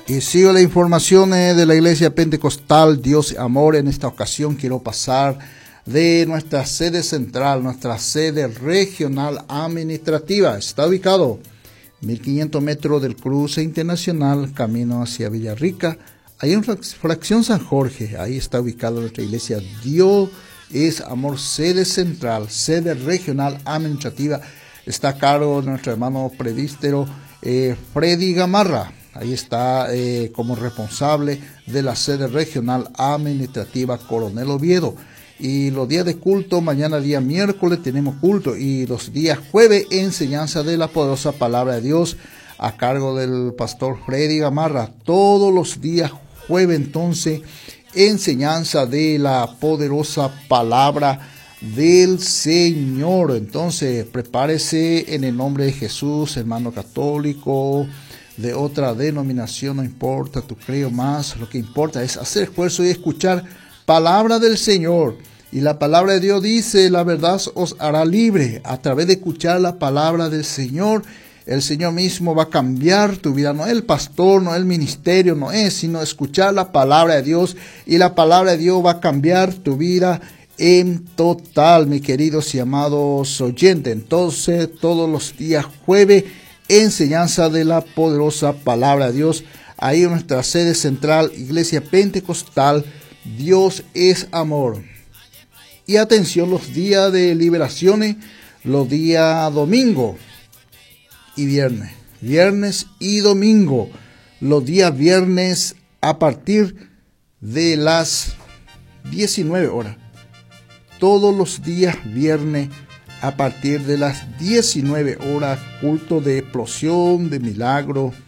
Y sigo las informaciones de la Iglesia Pentecostal Dios y Amor. En esta ocasión quiero pasar de nuestra sede central, nuestra sede regional administrativa. Está ubicado 1500 metros del cruce internacional, camino hacia Villarrica. Ahí en fracción San Jorge, ahí está ubicada nuestra iglesia Dios es Amor, sede central, sede regional administrativa. Está a cargo de nuestro hermano presbítero Freddy Gamarra. Ahí está como responsable de la sede regional administrativa Coronel Oviedo. Y los días de culto, mañana día miércoles tenemos culto, y los días jueves enseñanza de la poderosa palabra de Dios a cargo del pastor Freddy Gamarra. Todos los días jueves entonces enseñanza de la poderosa palabra del Señor. Entonces prepárese en el nombre de Jesús, hermano católico, de otra denominación, no importa, tu creo más, lo que importa es hacer esfuerzo y escuchar palabra del Señor. Y la palabra de Dios dice, la verdad os hará libre. A través de escuchar la palabra del Señor, el Señor mismo va a cambiar tu vida. No es el pastor, no es el ministerio, no es, sino escuchar la palabra de Dios. Y la palabra de Dios va a cambiar tu vida en total, mis queridos y amados oyentes. Entonces, todos los días jueves, enseñanza de la poderosa palabra de Dios. Ahí en nuestra sede central, Iglesia Pentecostal, Dios es Amor. Y atención, los días de liberaciones, los días domingo y viernes. Viernes y domingo. Los días viernes a partir de las 19 horas. Todos los días viernes a partir de las 19 horas, culto de explosión, de milagro,